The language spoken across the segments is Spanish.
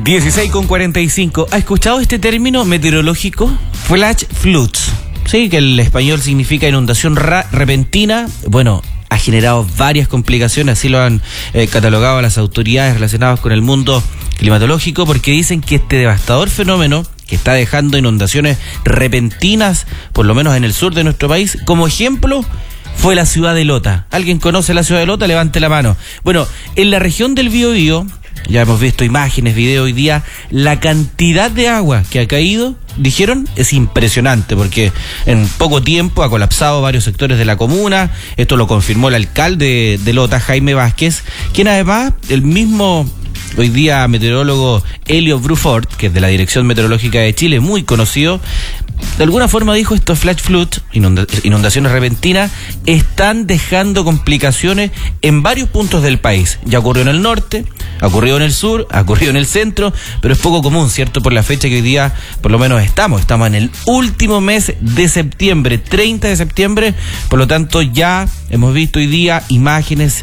16:45. ¿Ha escuchado este término meteorológico? Flash floods. Sí, que el español significa inundación repentina. Bueno, ha generado varias complicaciones, así lo han catalogado las autoridades relacionadas con el mundo climatológico, porque dicen que este devastador fenómeno que está dejando inundaciones repentinas, por lo menos en el sur de nuestro país, como ejemplo fue la ciudad de Lota. ¿Alguien conoce la ciudad de Lota? Levante la mano. Bueno, en la región del Biobío, ya hemos visto imágenes, videos hoy día, la cantidad de agua que ha caído, dijeron, es impresionante, porque en poco tiempo ha colapsado varios sectores de la comuna. Esto lo confirmó el alcalde de Lota, Jaime Vázquez, quien además, el mismo hoy día meteorólogo Helio Bruford, que es de la Dirección Meteorológica de Chile, muy conocido, de alguna forma dijo: estos flash floods, inundaciones repentinas, están dejando complicaciones en varios puntos del país. Ya ocurrió en el norte, ha ocurrido en el sur, ha ocurrido en el centro, pero es poco común, ¿cierto? Por la fecha que hoy día, por lo menos estamos en el último mes de septiembre, 30 de septiembre, por lo tanto ya hemos visto hoy día imágenes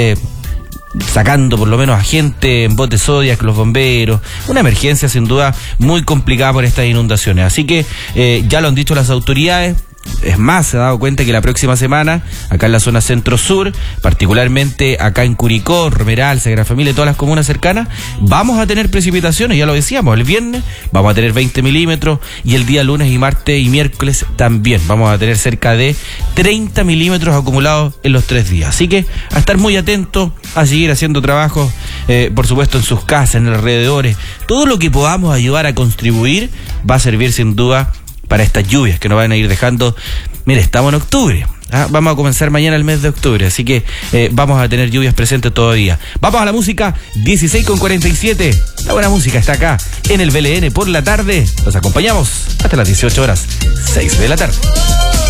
sacando por lo menos a gente en botes Zodiac, los bomberos, una emergencia sin duda muy complicada por estas inundaciones. Así que ya lo han dicho las autoridades. Es más, se ha dado cuenta que la próxima semana, acá en la zona centro-sur, particularmente acá en Curicó, Romeral, Sagrada Familia y todas las comunas cercanas, vamos a tener precipitaciones, ya lo decíamos, el viernes vamos a tener 20 milímetros y el día lunes y martes y miércoles también vamos a tener cerca de 30 milímetros acumulados en los 3 días. Así que a estar muy atentos, a seguir haciendo trabajos, por supuesto en sus casas, en los alrededores. Todo lo que podamos ayudar a contribuir va a servir sin duda para estas lluvias que nos van a ir dejando. Mire, estamos en octubre, vamos a comenzar mañana el mes de octubre, así que vamos a tener lluvias presentes todavía. Vamos a la música, 16:47. La buena música está acá en el BLN por la tarde. Los acompañamos hasta las 18 horas, 6 de la tarde.